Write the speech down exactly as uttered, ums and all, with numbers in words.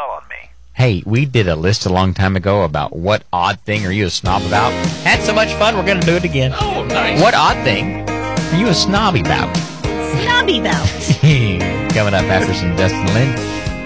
tell on me. Hey, we did a list a long time ago about what odd thing are you a snob about. Had so much fun, we're going to do it again. Oh, nice. What odd thing are you a snobby about? Snobby about. Coming up after some Dustin Lynn.